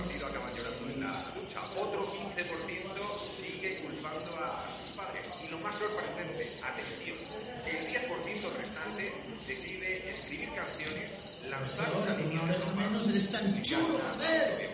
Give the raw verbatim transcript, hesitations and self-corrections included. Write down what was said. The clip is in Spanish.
partido acaban llorando en la ducha. Otro quince por ciento sigue culpando a sus padres. Y lo más sorprendente, atención, el diez por ciento restante decide escribir canciones, lanzar una línea de menos eres tan chulo, joder.